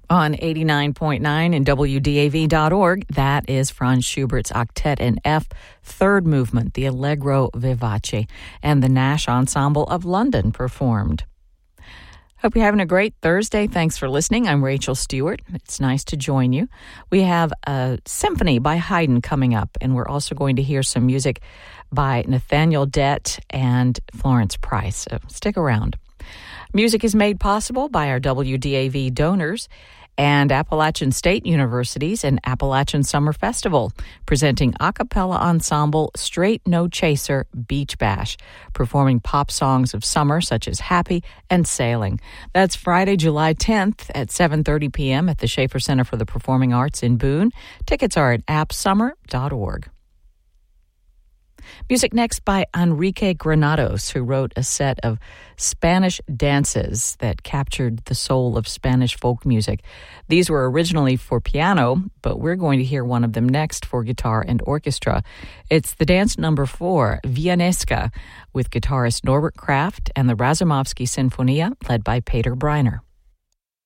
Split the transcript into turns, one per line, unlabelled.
On 89.9 and WDAV.org, that is Franz Schubert's Octet in F, third movement, the Allegro Vivace, and the Nash Ensemble of London performed. Hope you're having a great Thursday. Thanks for listening. I'm Rachel Stewart. It's nice to join you. We have a symphony by Haydn coming up, and we're also going to hear some music by Nathaniel Dett and Florence Price. So stick around. Music is made possible by our WDAV donors and Appalachian State Universities and Appalachian Summer Festival, presenting a cappella ensemble Straight No Chaser Beach Bash, performing pop songs of summer such as Happy and Sailing. That's Friday, July 10th at 7:30 p.m. at the Schaefer Center for the Performing Arts in Boone. Tickets are at appsummer.org. Music next by Enrique Granados, who wrote a set of Spanish dances that captured the soul of Spanish folk music. These were originally for piano, but we're going to hear one of them next for guitar and orchestra. It's the dance number 4, Villanesca, with guitarist Norbert Kraft and the Razumovsky Sinfonia, led by Peter Breiner.